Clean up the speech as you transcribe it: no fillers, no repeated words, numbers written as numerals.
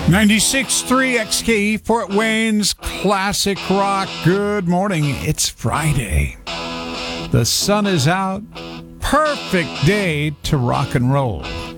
96.3 XKE, Fort Wayne's Classic Rock. Good morning. It's Friday. The sun is out. Perfect day to rock and roll.